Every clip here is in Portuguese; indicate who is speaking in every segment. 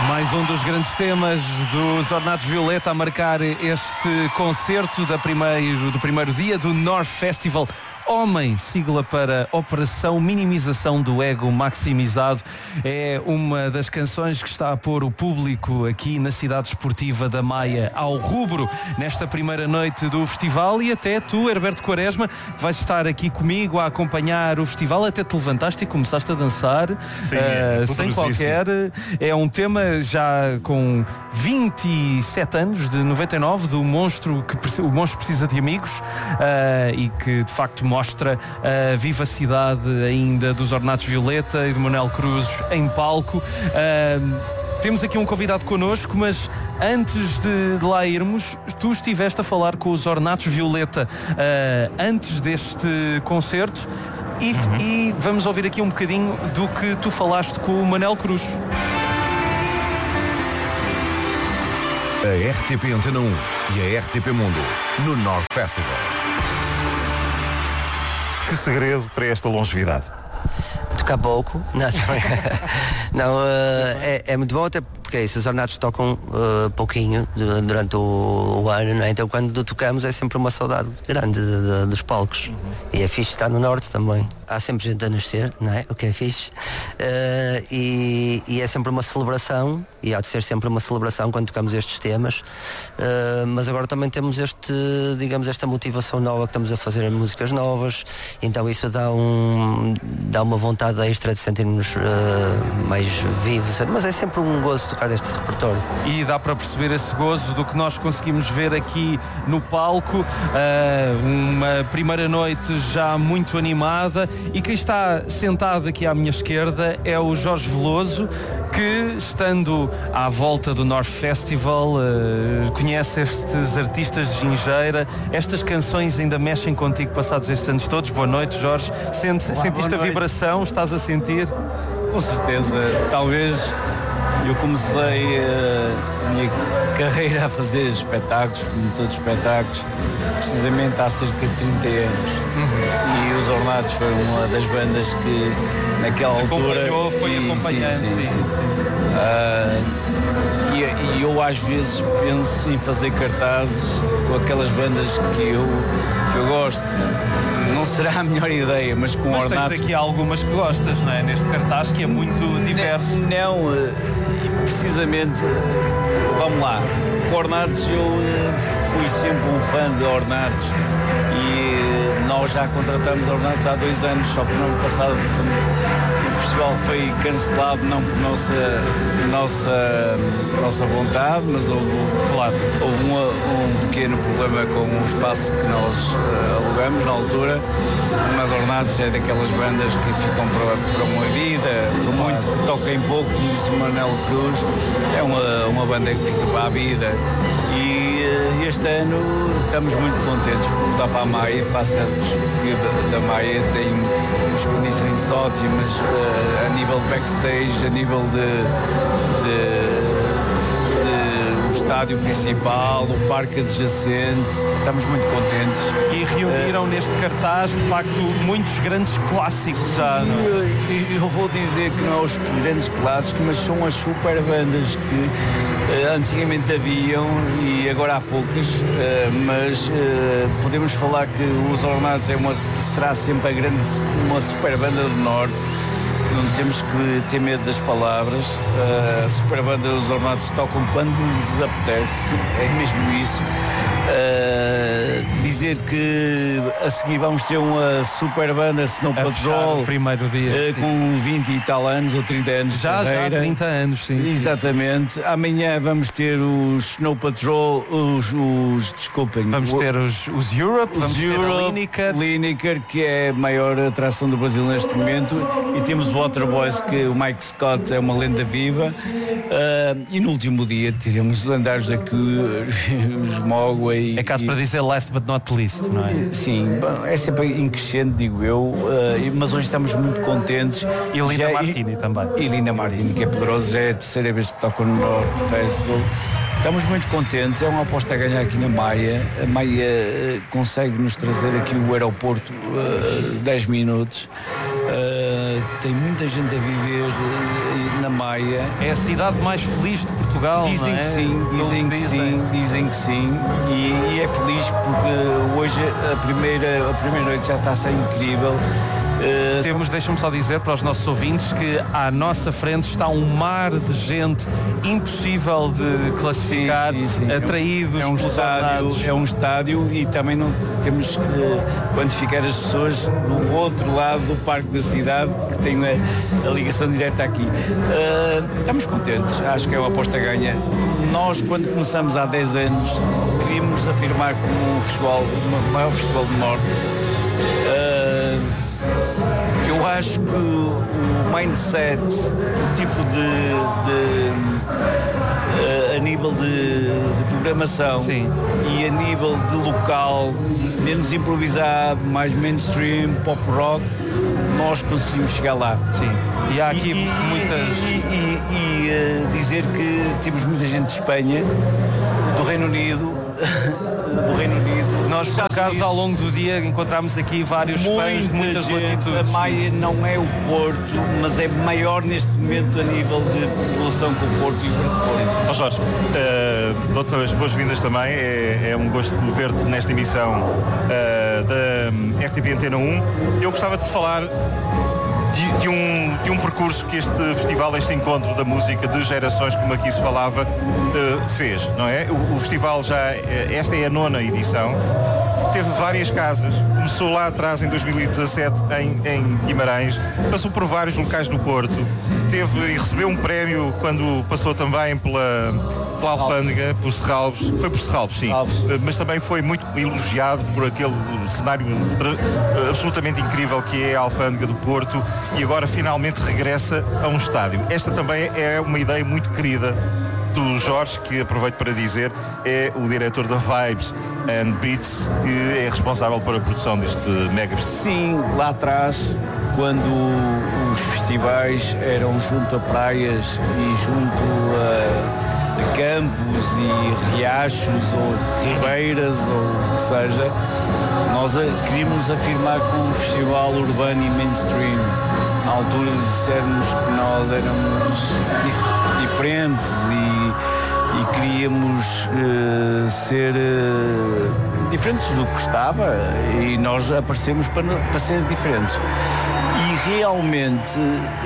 Speaker 1: Mais um dos grandes temas dos Ornatos Violeta a marcar este concerto do primeiro dia do North Festival. Homem, sigla para Operação Minimização do Ego Maximizado, é uma das canções que está a pôr o público aqui na cidade esportiva da Maia ao rubro nesta primeira noite do festival. E até tu, Herberto Quaresma, vais estar aqui comigo a acompanhar o festival. Até te levantaste e começaste a dançar.
Speaker 2: Sim,
Speaker 1: sem qualquer. É um tema já com 27 anos, de 99, do monstro O Monstro Precisa de Amigos, e que de facto mostra a vivacidade ainda dos Ornatos Violeta e do Manel Cruz em palco. Temos aqui um convidado connosco, mas antes de lá irmos, tu estiveste a falar com os Ornatos Violeta antes deste concerto e vamos ouvir aqui um bocadinho do que tu falaste com o Manel Cruz.
Speaker 3: A RTP Antena 1 e a RTP Mundo no North Festival.
Speaker 2: Que segredo para esta longevidade?
Speaker 4: Tocar pouco. Não, é muito bom, até porque é isso, os Ornatos tocam pouquinho durante o ano, não é? Então quando tocamos é sempre uma saudade grande dos palcos. E é fixe estar no Norte também. Há sempre gente a nascer, não é? O que é fixe. E é sempre uma celebração, e há de ser sempre uma celebração quando tocamos estes temas. Mas agora também temos esta motivação nova, que estamos a fazer músicas novas, então isso dá uma vontade extra de sentirmos mais vivos. Mas é sempre um gozo tocar este repertório.
Speaker 1: E dá para perceber esse gozo do que nós conseguimos ver aqui no palco. Uma primeira noite já muito animada, e quem está sentado aqui à minha esquerda é o Jorge Veloso, que, estando à volta do North Festival, conhece estes artistas de gingeira. Estas canções ainda mexem contigo passados estes anos todos. Boa noite, Jorge. Sentiste a vibração? Estás a sentir?
Speaker 5: Com certeza. Talvez eu comecei a minha carreira a fazer espetáculos, promotor de espetáculos, precisamente há cerca de 30 anos. E os Ornatos foram uma das bandas que naquela altura
Speaker 1: foi acompanhando. Sim.
Speaker 5: E eu às vezes penso em fazer cartazes com aquelas bandas que eu gosto. Não será a melhor ideia, mas com Ornatos...
Speaker 1: Mas tens aqui algumas que gostas, não é? Neste cartaz, que é muito diverso.
Speaker 5: Não, precisamente, vamos lá, com Ornatos eu fui sempre um fã de Ornatos, e nós já contratamos Ornatos há 2 anos, só que no ano passado o festival foi cancelado, não por nossa vontade, mas houve um pequeno problema com o espaço que nós alugamos na altura. Mas Ornatos é daquelas bandas que ficam para uma vida, por muito que toquem pouco, como disse o Manel Cruz, é uma banda que fica para a vida. E este ano estamos muito contentes por voltar para a Maia, para a sede, porque da Maia tem umas condições ótimas a nível de backstage, a nível de estádio principal, o parque adjacente. Estamos muito contentes.
Speaker 1: E reuniram neste cartaz, de facto, muitos grandes clássicos já, não é?
Speaker 5: Eu vou dizer que não os grandes clássicos, mas são as super bandas que antigamente haviam e agora há poucas, mas podemos falar que os Ornatos será sempre uma super banda do Norte. Não temos que ter medo das palavras. A super banda dos Ornatos tocam quando lhes apetece, é mesmo isso. Dizer que a seguir vamos ter uma super banda Snow Patrol,
Speaker 1: primeiro dia,
Speaker 5: com 20 e tal anos ou 30 anos de carreira.
Speaker 1: Já 30 anos, sim.
Speaker 5: Exatamente. Amanhã vamos ter os Snow Patrol, desculpem.
Speaker 1: Vamos ter os Europe, vamos ter a
Speaker 5: Lineker, que é a maior atração do Brasil neste momento, e temos o Waterboys, que o Mike Scott é uma lenda viva. E no último dia teremos lendários aqui, os Mogwai.
Speaker 1: É caso para dizer last but not least, não é?
Speaker 5: Sim, é sempre em crescente, digo eu, mas hoje estamos muito contentes.
Speaker 1: E Linda Martini também.
Speaker 5: E Linda Martini, que é poderoso, já é a 3ª vez que toca no North Festival. Estamos muito contentes, é uma aposta a ganhar aqui na Maia. A Maia consegue-nos trazer aqui o aeroporto 10 minutos. Tem muita gente a viver na Maia.
Speaker 1: É a cidade mais feliz de Portugal,
Speaker 5: Dizem
Speaker 1: não é?
Speaker 5: que sim, dizem que sim. E é feliz porque hoje a primeira noite já está a ser incrível.
Speaker 1: Deixa-me só dizer para os nossos ouvintes que à nossa frente está um mar de gente impossível de classificar,
Speaker 5: sim.
Speaker 1: atraídos
Speaker 5: é um
Speaker 1: pelos
Speaker 5: estádio,
Speaker 1: ornados.
Speaker 5: é um estádio e também não temos que quantificar as pessoas do outro lado do parque da cidade que tem a ligação direta aqui. Estamos contentes, acho que é uma aposta ganha. Nós, quando começamos há 10 anos, queríamos afirmar como o maior festival do Norte. Eu acho que o mindset, o tipo a nível de programação,
Speaker 1: sim,
Speaker 5: e a nível de local, menos improvisado, mais mainstream, pop rock, nós conseguimos chegar lá.
Speaker 1: Sim. E há aqui muitas...
Speaker 5: dizer que temos muita gente de Espanha, do Reino Unido,
Speaker 1: Nós, por acaso, ao longo do dia encontramos aqui vários fãs de muitas latitudes.
Speaker 5: A Maia não é o Porto, mas é maior neste momento a nível de população que o Porto e o Porto.
Speaker 2: Jorge, dou-te as boas-vindas também. É um gosto ver-te nesta emissão da RTP Antena 1. Eu gostava de falar de um percurso que este festival, este encontro da música de gerações, como aqui se falava, fez, não é? O festival esta é a 9ª edição, teve várias casas, começou lá atrás em 2017 em Guimarães, passou por vários locais no Porto, teve e recebeu um prémio quando passou também pela Alfândega, por Serralves, foi por Serralves, sim, mas também foi muito elogiado por aquele cenário absolutamente incrível que é a Alfândega do Porto, e agora finalmente regressa a um estádio. Esta também é uma ideia muito querida do Jorge, que aproveito para dizer, é o diretor da Vibes and Beats, que é responsável pela produção deste mega festival.
Speaker 5: Sim, lá atrás, quando os festivais eram junto a praias e junto a campos e riachos ou ribeiras ou o que seja, nós queríamos afirmar como um festival urbano e mainstream. Na altura dissermos que nós éramos diferentes e queríamos ser diferentes do que estava, e nós aparecemos para ser diferentes. E realmente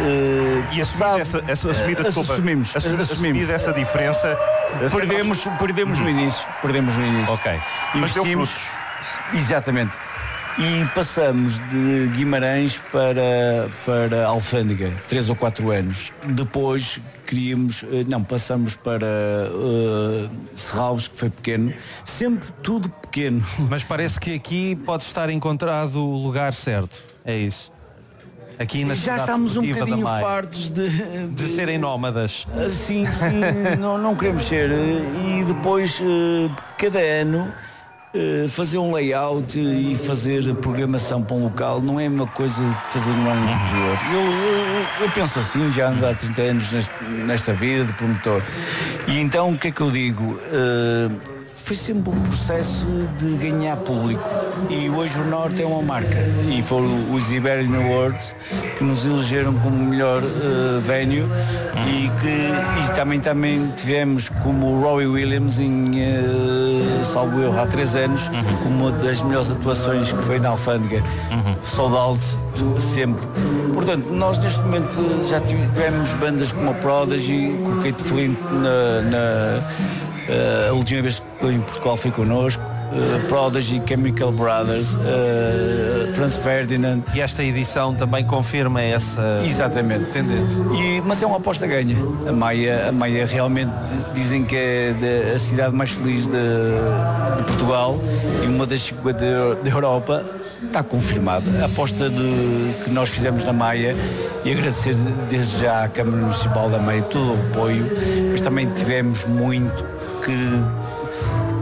Speaker 2: assumimos essa diferença,
Speaker 5: perdemos no início.
Speaker 2: Ok. Mas deu frutos.
Speaker 5: Exatamente. E passamos de Guimarães para Alfândega, 3 ou 4 anos. Depois passamos para Serralves, que foi pequeno. Sempre tudo pequeno.
Speaker 1: Mas parece que aqui pode estar encontrado o lugar certo. É isso. Aqui na
Speaker 5: já estamos um bocadinho fartos de
Speaker 1: serem nómadas.
Speaker 5: Sim, não queremos ser. E depois, cada ano, fazer um layout e fazer programação para um local não é a mesma coisa de fazer no ano anterior. Eu penso assim, já ando há 30 anos nesta vida de promotor. E então o que é que eu digo? Foi sempre um processo de ganhar público, e hoje o Norte é uma marca, e foram os Iberian Awards que nos elegeram como melhor venue, e também tivemos como o Robbie Williams salvo erro, há 3 anos, como uma das melhores atuações que foi na Alfândega, sold out sempre. Portanto, nós neste momento já tivemos bandas como a Prodigy, com o Kate Flint a última vez que em Portugal foi connosco, Prodigy, Chemical Brothers, Franz Ferdinand.
Speaker 1: E esta edição também confirma essa...
Speaker 5: Exatamente.
Speaker 1: Tendência.
Speaker 5: Mas é uma aposta ganha. A Maia realmente dizem que é a cidade mais feliz de Portugal e uma das 50 da Europa. Está confirmado. A aposta que nós fizemos na Maia, e agradecer desde já à Câmara Municipal da Maia todo o apoio, mas também tivemos muito que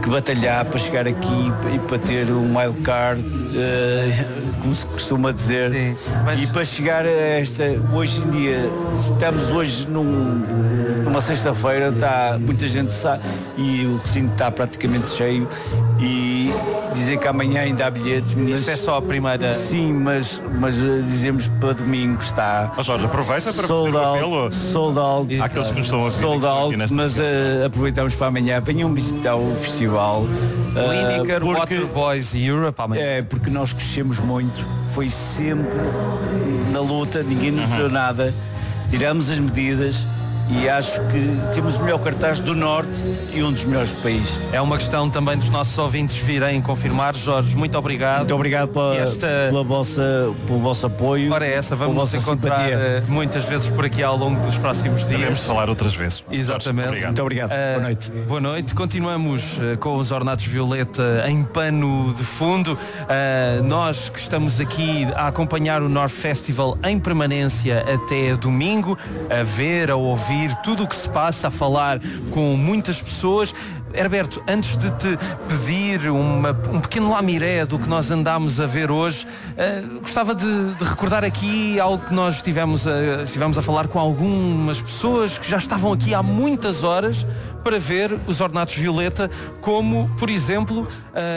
Speaker 5: que batalhar para chegar aqui e para ter um wildcard, como se costuma dizer.
Speaker 1: Sim, mas...
Speaker 5: E para chegar a esta, hoje em dia, estamos hoje numa sexta-feira, muita gente sabe e o recinto está praticamente cheio e dizer que amanhã ainda há bilhetes, mas
Speaker 1: isso é só a primeira.
Speaker 5: Sim, mas dizemos para domingo está.
Speaker 2: Mas Jorge, aproveita para fazer o apelo
Speaker 5: sold out,
Speaker 2: àqueles que nos estão a ouvir.
Speaker 5: sold out, mas aproveitamos para amanhã, venham visitar o festival.
Speaker 1: Lineker, Waterboys e Europe amanhã.
Speaker 5: É, porque nós crescemos muito, foi sempre na luta, ninguém nos deu nada, tiramos as medidas e acho que temos o melhor cartaz do Norte e um dos melhores do país.
Speaker 1: É uma questão também dos nossos ouvintes virem confirmar. Jorge, muito obrigado.
Speaker 5: Muito obrigado pelo vosso apoio.
Speaker 1: Ora é essa, vamos nos encontrar muitas vezes por aqui ao longo dos próximos dias.
Speaker 2: Devemos falar outras vezes.
Speaker 1: Exatamente.
Speaker 2: Jorge,
Speaker 5: Muito obrigado. Boa noite.
Speaker 1: Boa noite. Continuamos com os Ornatos Violeta em pano de fundo. Nós que estamos aqui a acompanhar o North Festival em permanência até domingo, a ver, a ouvir tudo o que se passa, a falar com muitas pessoas. Herberto, antes de te pedir um pequeno lamiré do que nós andámos a ver hoje, gostava de recordar aqui algo que nós estivemos a falar com algumas pessoas que já estavam aqui há muitas horas para ver os Ornatos Violeta, como, por exemplo,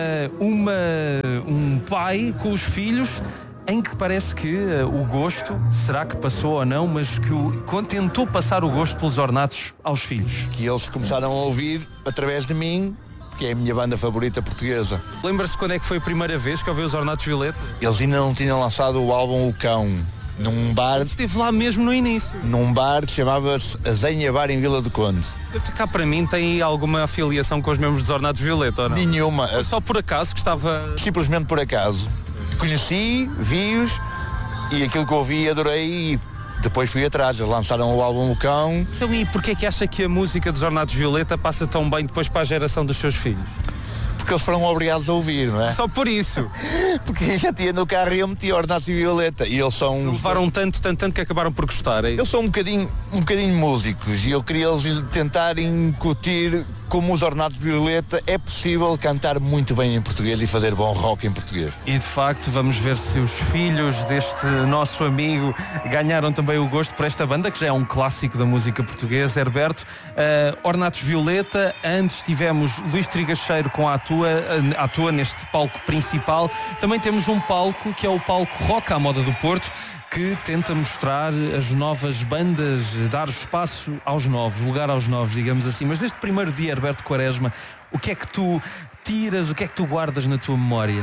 Speaker 1: um pai com os filhos, em que parece que o gosto, será que passou ou não, mas que tentou passar o gosto pelos Ornatos aos filhos.
Speaker 6: Que eles começaram a ouvir através de mim, que é a minha banda favorita portuguesa.
Speaker 1: Lembra-se quando é que foi a primeira vez que ouviu os Ornatos Violeta?
Speaker 6: Eles ainda não tinham lançado o álbum O Cão, num bar...
Speaker 1: Esteve lá mesmo no início.
Speaker 6: Num bar que chamava-se Azenha Bar em Vila do Conde.
Speaker 1: Cá para mim tem alguma afiliação com os membros dos Ornatos Violeta ou não?
Speaker 6: Nenhuma.
Speaker 1: Só por acaso que estava...
Speaker 6: Simplesmente por acaso. Conheci, vi-os e aquilo que ouvi adorei e depois fui atrás. Eles lançaram o álbum O Cão.
Speaker 1: Então e porquê é que acha que a música dos Ornatos Violeta passa tão bem depois para a geração dos seus filhos?
Speaker 6: Porque eles foram obrigados a ouvir, não é?
Speaker 1: Só por isso?
Speaker 6: Porque já tinha no carro e eu meti Ornatos e Violeta e eles são...
Speaker 1: Levaram tanto que acabaram por gostar, é isso?
Speaker 6: Eles são um bocadinho músicos e eu queria eles tentar incutir como os Ornatos Violeta é possível cantar muito bem em português e fazer bom rock em português.
Speaker 1: E de facto vamos ver se os filhos deste nosso amigo ganharam também o gosto por esta banda, que já é um clássico da música portuguesa. Herberto, Ornatos Violeta, antes tivemos Luís Trigacheiro com a Atua neste palco principal. Também temos um palco que é o palco Rock à Moda do Porto, que tenta mostrar as novas bandas, dar espaço aos novos, lugar aos novos, digamos assim. Mas desde o primeiro dia, Herberto Quaresma, o que é que tu tiras, o que é que tu guardas na tua memória?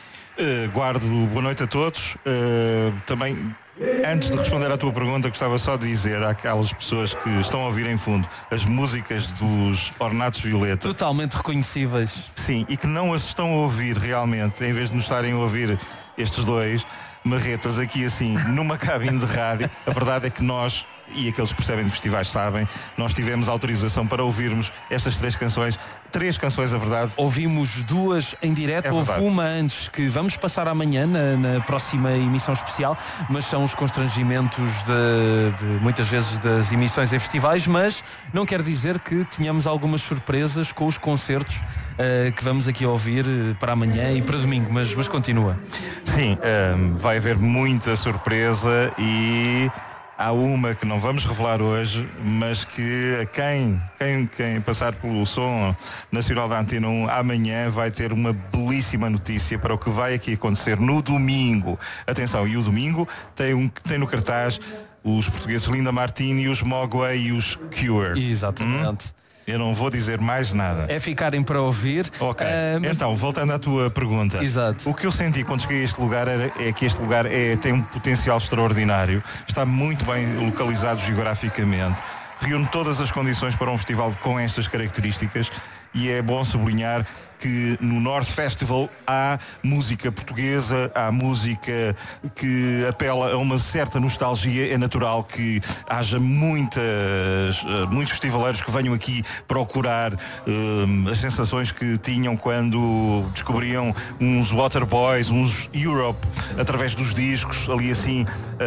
Speaker 2: Guardo boa noite a todos. Também, antes de responder à tua pergunta, gostava só de dizer àquelas pessoas que estão a ouvir em fundo as músicas dos Ornatos Violeta.
Speaker 1: Totalmente reconhecíveis.
Speaker 2: Sim, e que não as estão a ouvir realmente, em vez de nos estarem a ouvir estes dois marretas aqui assim, numa cabine de rádio. A verdade é que nós, e aqueles que percebem de festivais sabem, nós tivemos autorização para ouvirmos estas três canções, a verdade.
Speaker 1: Ouvimos duas em direto, houve uma antes que vamos passar amanhã na próxima emissão especial, mas são os constrangimentos de muitas vezes das emissões em festivais, mas não quer dizer que tenhamos algumas surpresas com os concertos que vamos aqui ouvir para amanhã e para domingo, mas continua.
Speaker 2: Sim, vai haver muita surpresa e há uma que não vamos revelar hoje, mas que quem passar pelo som nacional da Antena 1 amanhã vai ter uma belíssima notícia para o que vai aqui acontecer no domingo. Atenção, e o domingo tem no cartaz os portugueses Linda Martini, os Mogwai e os Cure.
Speaker 1: Exatamente.
Speaker 2: Eu não vou dizer mais nada.
Speaker 1: É ficarem para ouvir.
Speaker 2: Ok. Então, voltando à tua pergunta.
Speaker 1: Exato.
Speaker 2: O que eu senti quando cheguei a este lugar é que este lugar tem um potencial extraordinário. Está muito bem localizado geograficamente. Reúne todas as condições para um festival com estas características. E é bom sublinhar que no North Festival há música portuguesa, há música que apela a uma certa nostalgia. É natural que haja muitos festivaleiros que venham aqui procurar as sensações que tinham quando descobriam uns Waterboys, uns Europe, através dos discos, ali assim,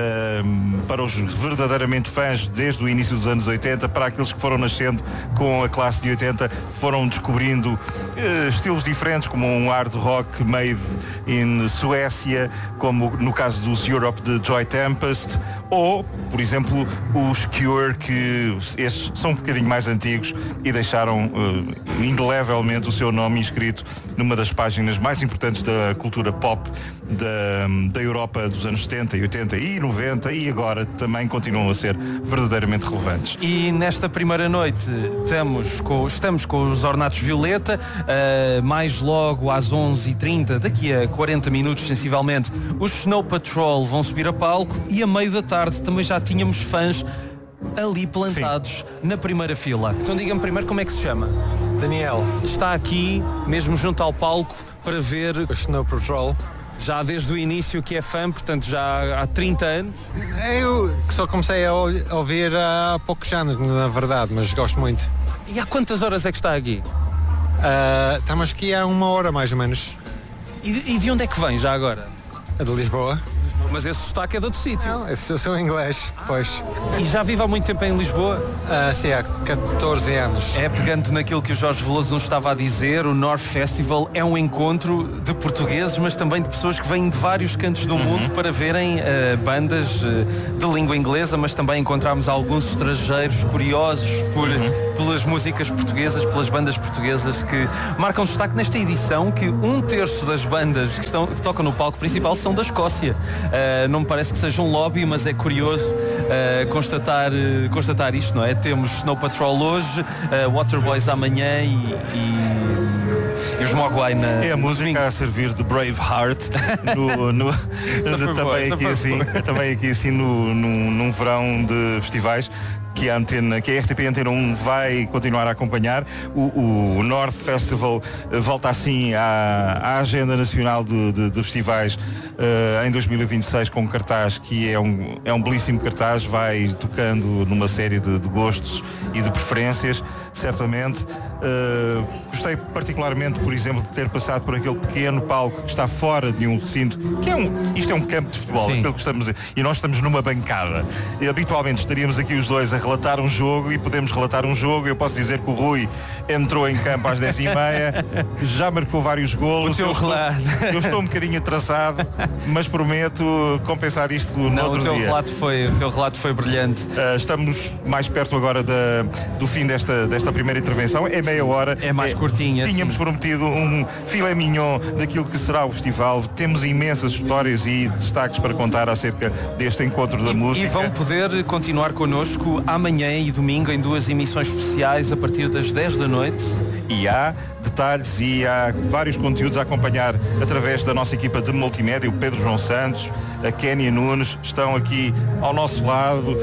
Speaker 2: para os verdadeiramente fãs desde o início dos anos 80, para aqueles que foram nascendo com a classe de 80, foram descobrindo estilos diferentes, como um hard rock made in Suécia, como no caso dos Europe de Joy Tempest, ou, por exemplo, os Cure, que estes são um bocadinho mais antigos e deixaram indelevelmente o seu nome inscrito numa das páginas mais importantes da cultura pop da Europa dos anos 70 e 80 e 90, e agora também continuam a ser verdadeiramente relevantes.
Speaker 1: E nesta primeira noite estamos com os Ornatos Violeta, mais logo às 11h30, daqui a 40 minutos sensivelmente, os Snow Patrol vão subir a palco, e a meio da tarde também já tínhamos fãs ali plantados na primeira fila. Então diga-me primeiro como é que se chama.
Speaker 7: Daniel.
Speaker 1: Está aqui mesmo junto ao palco para ver
Speaker 7: o Snow Patrol.
Speaker 1: Já desde o início que é fã, portanto já há 30 anos.
Speaker 7: Eu só comecei a ouvir há poucos anos, na verdade, mas gosto muito.
Speaker 1: E há quantas horas é que está aqui?
Speaker 7: Estamos aqui há 1 hora mais ou menos.
Speaker 1: E de onde é que vem já agora?
Speaker 7: A de Lisboa.
Speaker 1: Mas esse sotaque é de outro sítio.
Speaker 7: Não, eu sou inglês, pois.
Speaker 1: E já vive há muito tempo em Lisboa?
Speaker 7: Sim, há 14 anos.
Speaker 1: É, pegando naquilo que o Jorge Veloso nos estava a dizer, o North Festival é um encontro de portugueses, mas também de pessoas que vêm de vários cantos do mundo para verem bandas de língua inglesa, mas também encontramos alguns estrangeiros curiosos pelas músicas portuguesas, pelas bandas portuguesas que marcam destaque nesta edição, que 1/3 das bandas que tocam no palco principal são da Escócia. Não me parece que seja um lobby, mas é curioso constatar isto, não é? Temos Snow Patrol hoje, Waterboys amanhã e os Mogwai na...
Speaker 2: É a música a servir de Braveheart também aqui assim num verão de festivais que a RTP Antena 1 vai continuar a acompanhar. O North Festival volta assim à agenda nacional de festivais em 2026, com um cartaz que é um belíssimo cartaz, vai tocando numa série de gostos e de preferências, certamente. Gostei particularmente, por exemplo, de ter passado por aquele pequeno palco que está fora de um recinto, isto é um campo de futebol, aquilo que estamos a dizer, e nós estamos numa bancada. E, habitualmente estaríamos aqui os dois a relatar um jogo, e podemos relatar um jogo. Eu posso dizer que o Rui entrou em campo às 10h30, já marcou vários golos. Eu estou um bocadinho atrasado, mas prometo compensar isto no outro dia.
Speaker 1: O teu relato foi brilhante.
Speaker 2: Estamos mais perto agora do fim desta primeira intervenção. É meia hora.
Speaker 1: É mais curtinha.
Speaker 2: Tínhamos prometido um filé mignon daquilo que será o festival. Temos imensas histórias e destaques para contar acerca deste encontro da música.
Speaker 1: E vão poder continuar connosco amanhã e domingo em 2 emissões especiais a partir das 10 da noite.
Speaker 2: E há detalhes e há vários conteúdos a acompanhar através da nossa equipa de multimédia. O Pedro João Santos, a Kénia Nunes estão aqui ao nosso lado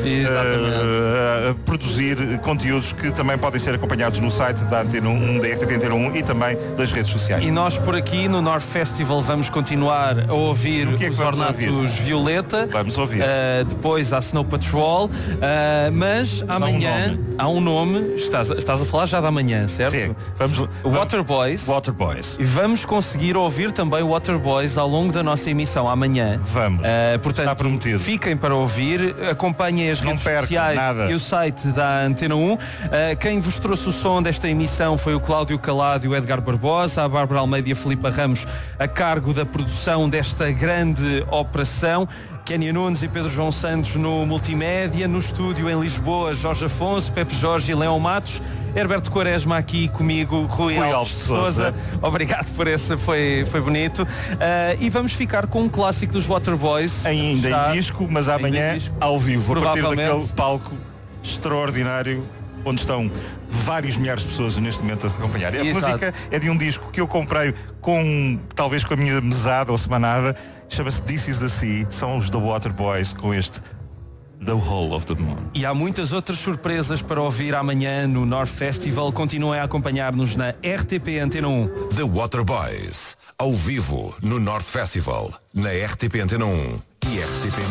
Speaker 2: a produzir conteúdos que também podem ser acompanhados no site da Antena 1, da RTP Antena 1 e também das redes sociais.
Speaker 1: E nós por aqui no North Festival vamos continuar a ouvir os Ornatos Violeta.
Speaker 2: Vamos ouvir.
Speaker 1: Depois há Snow Patrol, mas amanhã há um nome. Estás a falar já da manhã, certo?
Speaker 2: Sim.
Speaker 1: Waterboys. E vamos conseguir ouvir também Waterboys ao longo da nossa emissão amanhã.
Speaker 2: Vamos.
Speaker 1: Portanto,
Speaker 2: está prometido.
Speaker 1: Fiquem para ouvir, acompanhem as redes sociais e o site da Antena 1. Quem vos trouxe o som desta emissão foi o Cláudio Calado e o Edgar Barbosa, a Bárbara Almeida e a Filipa Ramos a cargo da produção desta grande operação. Kénia Nunes e Pedro João Santos no multimédia, no estúdio em Lisboa, Jorge Afonso, Pepe Jorge e Leão Matos, Herberto Quaresma aqui comigo, Rui Alves de Sousa. Obrigado por esse, foi bonito. E vamos ficar com um clássico dos Waterboys.
Speaker 2: Ainda em disco, mas amanhã ao vivo, a partir daquele palco extraordinário onde estão vários milhares de pessoas neste momento a acompanhar. A música é de um disco que eu comprei talvez com a minha mesada ou semanada, chama-se This Is The Sea, são os The Waterboys com este The Whole of the Moon.
Speaker 1: E há muitas outras surpresas para ouvir amanhã no North Festival. Continuem a acompanhar-nos na RTP Antena 1.
Speaker 3: The Waterboys, ao vivo no North Festival, na RTP Antena 1 e RTP